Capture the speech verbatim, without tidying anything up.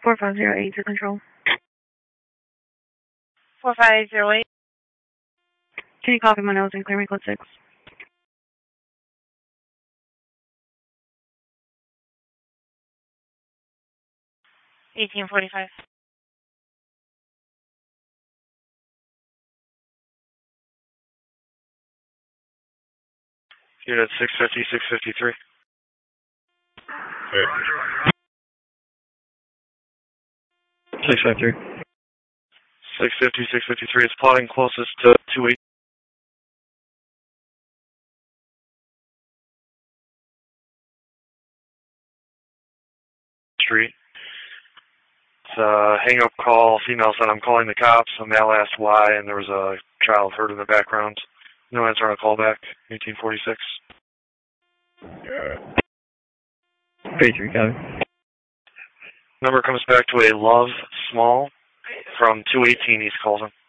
four five zero eight to control. four five zero eight. Can you copy my nose and clear me code six? eighteen forty-five. Unit six fifty, six fifty-three. six five three. six fifty, six fifty-three. It's plotting closest to two eight. Street. It's a hang-up call. Female said, I'm calling the cops. A male asked why, and there was a child heard in the background. No answer on a callback. eighteen forty-six. Patriot, copy. Number comes back to a Love Small from two eighteen East Colton.